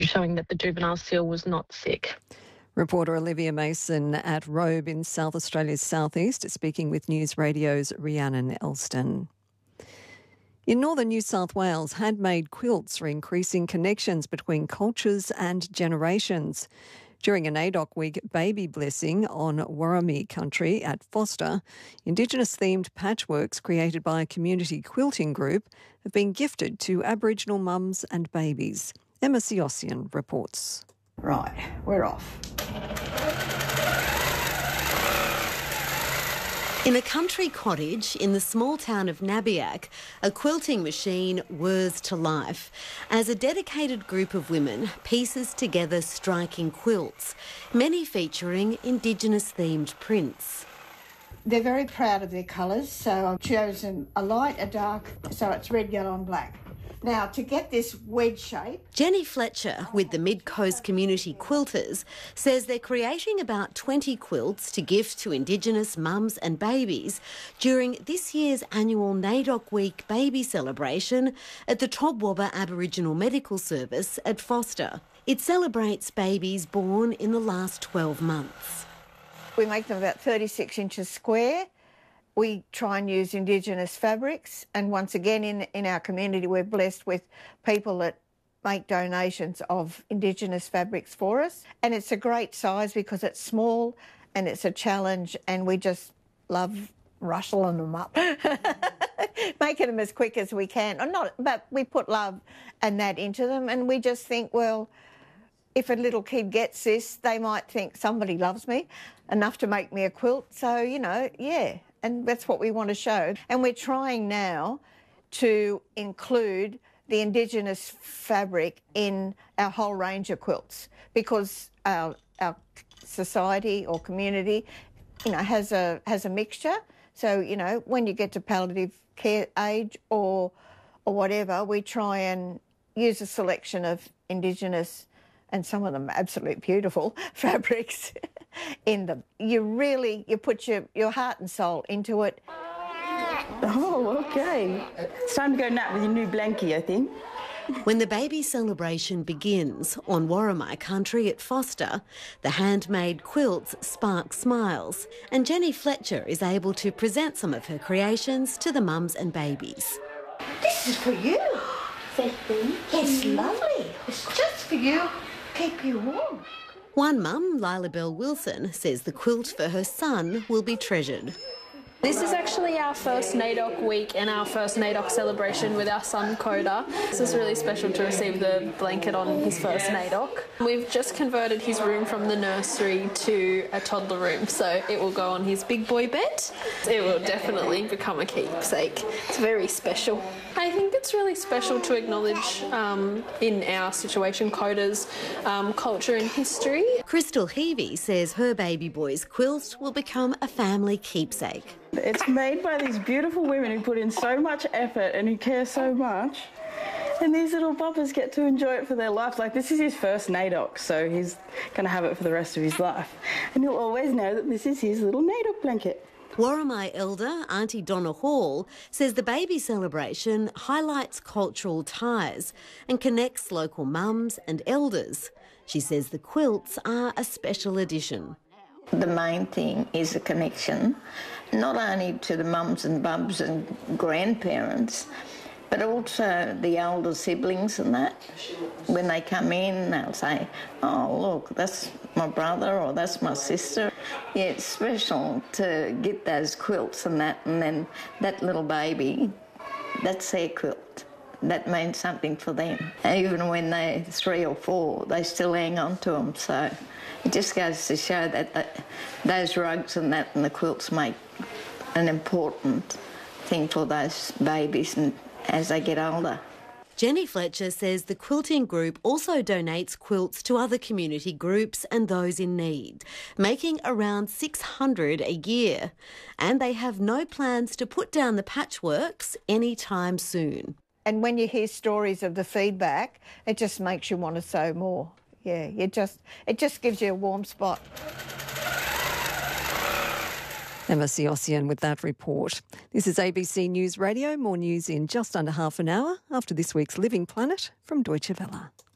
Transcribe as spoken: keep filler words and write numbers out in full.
showing that the juvenile seal was not sick. Reporter Olivia Mason at Robe in South Australia's southeast, speaking with News Radio's Rhiannon Elston. In northern New South Wales, handmade quilts are increasing connections between cultures and generations. During a NAIDOC Week baby blessing on Worimi country at Foster, Indigenous-themed patchworks created by a community quilting group have been gifted to Aboriginal mums and babies. Emma Siossian reports. Right, we're off. In a country cottage in the small town of Nabiac, a quilting machine whirs to life as a dedicated group of women pieces together striking quilts, many featuring Indigenous-themed prints. They're very proud of their colours, so I've chosen a light, a dark, so it's red, yellow and black. Now, to get this wedge shape... Jenny Fletcher, with the Mid-Coast Community Quilters, says they're creating about twenty quilts to gift to Indigenous mums and babies during this year's annual NAIDOC Week baby celebration at the Tobwabba Aboriginal Medical Service at Foster. It celebrates babies born in the last twelve months. We make them about thirty-six inches square. We try and use Indigenous fabrics, and once again in, in our community we're blessed with people that make donations of Indigenous fabrics for us, and it's a great size because it's small and it's a challenge, and we just love rustling them up, making them as quick as we can. Or not, but we put love and that into them, and we just think, well, if a little kid gets this, they might think somebody loves me enough to make me a quilt. So, you know, yeah. And that's what we want to show. And we're trying now to include the Indigenous fabric in our whole range of quilts, because our, our society or community, you know, has a has a mixture. So, you know, when you get to palliative care age or or whatever, we try and use a selection of Indigenous, and some of them are absolutely beautiful, fabrics in them. You really, you put your, your heart and soul into it. Oh, okay. It's time to go nap with your new blankie, I think. When the baby celebration begins on Worimi country at Foster, the handmade quilts spark smiles, and Jenny Fletcher is able to present some of her creations to the mums and babies. This is for you. Thank you. It's lovely. It's just for you. Keep you warm. One mum, Lila Bell Wilson, says the quilt for her son will be treasured. This is actually our first NAIDOC week and our first NAIDOC celebration with our son Coda. This is really special to receive the blanket on his first NAIDOC. We've just converted his room from the nursery to a toddler room, so it will go on his big boy bed. It will definitely become a keepsake. It's very special. I think it's really special to acknowledge um, in our situation Coda's um, culture and history. Crystal Heavey says her baby boy's quilt will become a family keepsake. It's made by these beautiful women who put in so much effort and who care so much. And these little boppers get to enjoy it for their life. Like, this is his first NAIDOC, so he's going to have it for the rest of his life. And he'll always know that this is his little NAIDOC blanket. Worimi elder Auntie Donna Hall says the baby celebration highlights cultural ties and connects local mums and elders. She says the quilts are a special addition. The main thing is a connection, not only to the mums and bubs and grandparents, but also the older siblings and that. When they come in, they'll say, oh, look, that's my brother or that's my sister. Yeah, it's special to get those quilts and that, and then that little baby, that's their quilt. That means something for them. Even when they're three or four, they still hang on to them. So it just goes to show that, that those rugs and that and the quilts make an important thing for those babies and as they get older. Jenny Fletcher says the quilting group also donates quilts to other community groups and those in need, making around six hundred a year. And they have no plans to put down the patchworks anytime soon. And when you hear stories of the feedback, it just makes you want to sew more. Yeah, you just it just gives you a warm spot. Emma Siossian with that report. This is A B C News Radio. More news in just under half an hour after this week's Living Planet from Deutsche Welle.